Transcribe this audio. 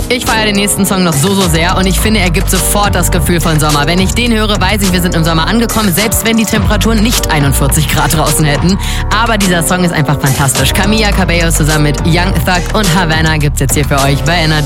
Ich feiere den nächsten Song noch so sehr und ich finde, er gibt sofort das Gefühl von Sommer. Wenn ich den höre, weiß ich, wir sind im Sommer angekommen, selbst wenn die Temperaturen nicht 41 Grad draußen hätten. Aber dieser Song ist einfach fantastisch. Camila Cabello zusammen mit Young Thug und Havana gibt's jetzt hier für euch bei Energy.